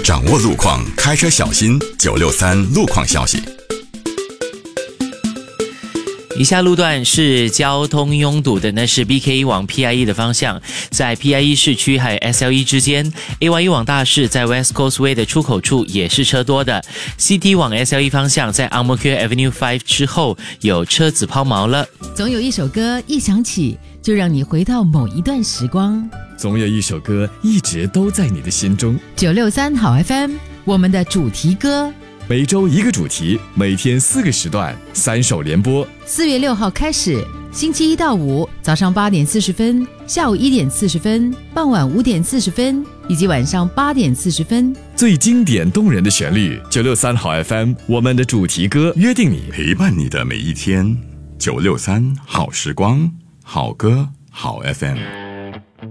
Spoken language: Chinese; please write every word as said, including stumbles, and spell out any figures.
掌握路况，开车小心。九六三路况消息。 以下路段是交通拥堵的呢，是 B K E 往 P I E 的方向，在 P I E 市区还有 S L E 之间 A Y E 往大市在 West Coast Way 的出口处也是车多的。 C T 往 S L E 方向在 Ang Mo Kio Avenue 五之后有车子抛锚了。 总有一首歌一响起就让你回到某一段时光， 总有一首歌一直都在你的心中。 九六三好 F M， 我们的主题歌， 每周一个主题，每天四个时段，三首连播。 四月六号开始，星期一到五早上八点四十分，下午一点四十分，傍晚五点四十分，以及晚上八点四十分。 最经典动人的旋律，九六三好 F M， 我们的主题歌，约定你， 陪伴你的每一天。九六三好时光，好歌好 F M。